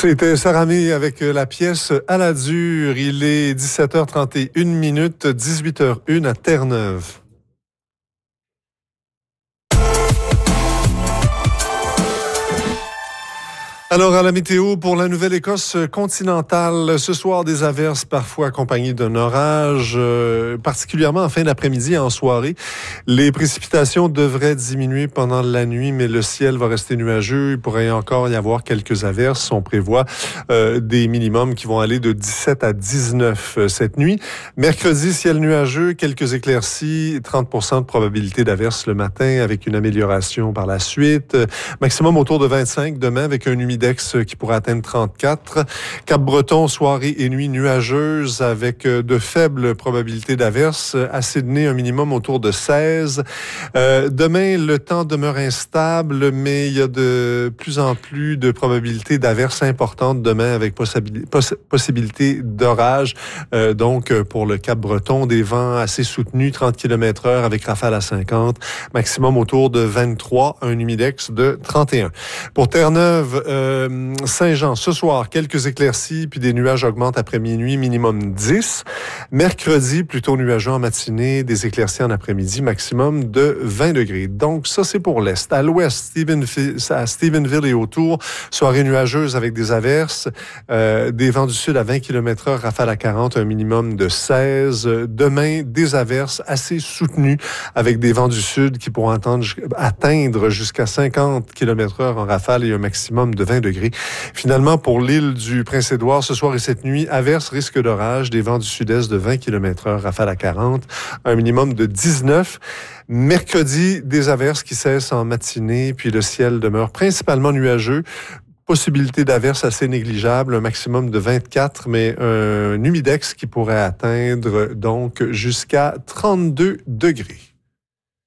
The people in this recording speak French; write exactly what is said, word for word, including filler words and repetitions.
C'était Saramé avec la pièce À la dure. Il est dix-sept heures trente et une minutes, dix-huit heures une à Terre-Neuve. Alors, à la météo, pour la Nouvelle-Écosse continentale, ce soir, des averses parfois accompagnées d'un orage, euh, particulièrement en fin d'après-midi et en soirée. Les précipitations devraient diminuer pendant la nuit, mais le ciel va rester nuageux. Il pourrait encore y avoir quelques averses. On prévoit euh, des minimums qui vont aller de dix-sept à dix-neuf euh, cette nuit. Mercredi, ciel nuageux, quelques éclaircies, trente pour cent de probabilité d'averses le matin avec une amélioration par la suite. Maximum autour de vingt-cinq demain avec un humidex qui pourrait atteindre trente-quatre. Cap-Breton, soirée et nuit nuageuses avec de faibles probabilités d'averses. À Sydney, un minimum autour de seize. Euh, demain, le temps demeure instable, mais il y a de plus en plus de probabilités d'averses importantes demain avec possibilité, poss- possibilité d'orage. Euh, donc, pour le Cap-Breton, des vents assez soutenus, trente kilomètres heure avec rafales à cinquante. Maximum autour de vingt-trois, un humidex de trente et un. Pour Terre-Neuve, euh, Saint-Jean, ce soir, quelques éclaircies, puis des nuages augmentent après minuit, minimum dix. Mercredi, plutôt nuageux en matinée, des éclaircies en après-midi, maximum de vingt degrés. Donc, ça, c'est pour l'Est. À l'Ouest, Stephenville, à Stephenville et autour, soirée nuageuse avec des averses, euh, des vents du sud à vingt kilomètres heure, rafale à quarante, un minimum de seize. Demain, des averses assez soutenues avec des vents du sud qui pourront atteindre, atteindre jusqu'à cinquante kilomètres heure en rafale et un maximum de vingt degrés. Finalement, pour l'île du Prince-Édouard, ce soir et cette nuit, averse, risque d'orage, des vents du sud-est de vingt kilomètres heure, rafale à quarante, un minimum de dix-neuf. Mercredi, des averses qui cessent en matinée, puis le ciel demeure principalement nuageux. Possibilité d'averse assez négligeable, un maximum de vingt-quatre, mais un humidex qui pourrait atteindre donc jusqu'à trente-deux degrés.